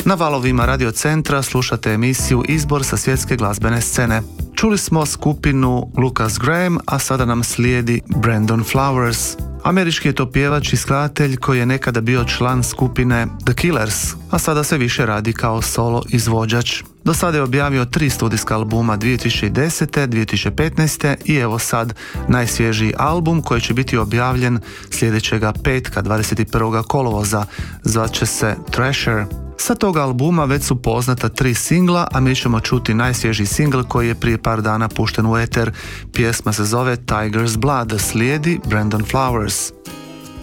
Na valovima Radio Centra slušate emisiju Izbor sa svjetske glazbene scene. Čuli smo skupinu Lukas Graham, a sada nam slijedi Brandon Flowers. Američki je to pjevač i skladatelj koji je nekada bio član skupine The Killers, a sada se više radi kao solo izvođač. Do sada je objavio 3 studijska albuma 2010. 2015. i evo sad najsvježiji album koji će biti objavljen sljedećega petka 21. kolovoza. Zvaće se Treasure. Sa toga albuma već su poznata 3 singla, a mi ćemo čuti najsvježiji singl koji je prije par dana pušten u eter. Pjesma se zove Tiger's Blood, slijedi Brandon Flowers.